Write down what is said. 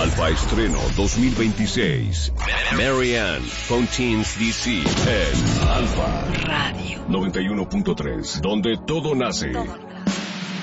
Alfa Estreno 2026. Marianne Fontaine's DC en Alfa Radio 91.3, donde todo nace.